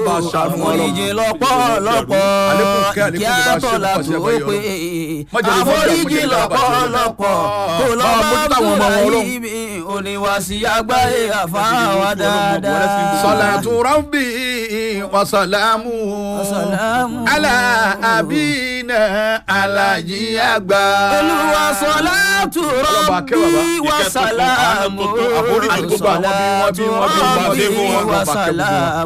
àforíjì lọ́pọ̀lọpọ̀ kí á tọ́lá tó pé àforíjì lọ́pọ̀lọpọ̀ kò lọ́ bá ibi oníwàsí àgbáyé àfáwà dáadáa. salatu rabbi wa salamu ala abina alaji àgbà. Olúwa salatu rabbi wa salamu. àforíjì gbogbo àwọn bí wọ́n bí wọ́n bí wọ́n bí wọ́n.